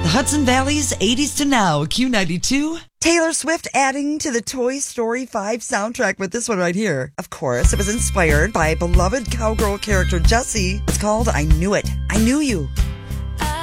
Hudson Valley's 80s to now, Q92. Taylor Swift adding to the Toy Story 5 soundtrack with this one right here. Of course, it was inspired by beloved cowgirl character Jessie. It's called I Knew It. I Knew You.